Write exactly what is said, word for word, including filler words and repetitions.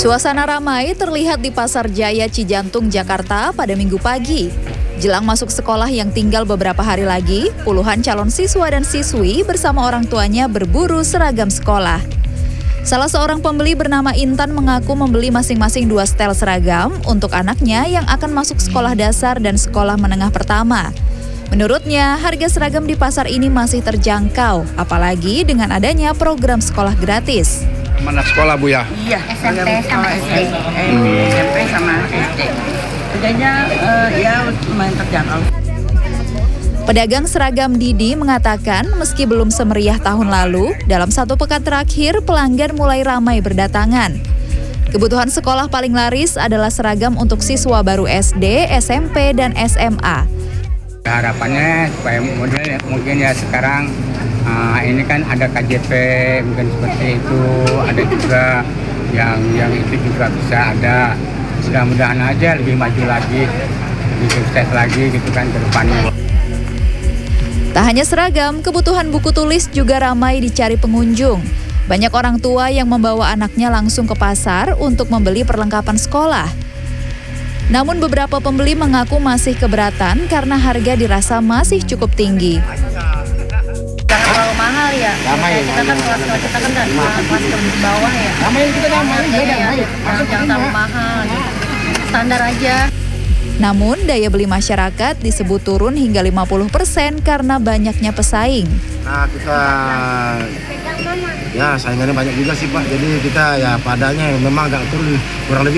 Suasana ramai terlihat di Pasar Jaya Cijantung, Jakarta pada Minggu pagi. Jelang masuk sekolah yang tinggal beberapa hari lagi, puluhan calon siswa dan siswi bersama orang tuanya berburu seragam sekolah. Salah seorang pembeli bernama Intan mengaku membeli masing-masing dua setel seragam untuk anaknya yang akan masuk sekolah dasar dan sekolah menengah pertama. Menurutnya, harga seragam di pasar ini masih terjangkau, apalagi dengan adanya program sekolah gratis. Mana sekolah, Bu, ya? Iya, S M P sama S D. Eh, S M P sama S D. Harganya uh, ya lumayan terjangkau. Pedagang seragam Didi mengatakan meski belum semeriah tahun lalu, dalam satu pekan terakhir pelanggan mulai ramai berdatangan. Kebutuhan sekolah paling laris adalah seragam untuk siswa baru S D, S M P, dan S M A. Harapannya supaya model mungkin ya sekarang uh, ini kan ada K J P mungkin seperti itu, ada juga yang yang itu juga bisa ada. Mudah-mudahan aja lebih maju lagi, lebih sukses lagi gitu kan ke depannya. Tak hanya seragam, kebutuhan buku tulis juga ramai dicari pengunjung. Banyak orang tua yang membawa anaknya langsung ke pasar untuk membeli perlengkapan sekolah. Namun beberapa pembeli mengaku masih keberatan karena harga dirasa masih cukup tinggi. Jangan terlalu mahal ya. Ramai, kita kan kelas kita kan dari kelas ke bawah ya. Ramai kita ramai, ya, jangan terlalu mahal. Standar aja. Namun daya beli masyarakat disebut turun hingga lima puluh persen karena banyaknya pesaing. Nah kita ya saingannya banyak juga sih Pak, jadi kita ya padanya memang agak turun kurang lebih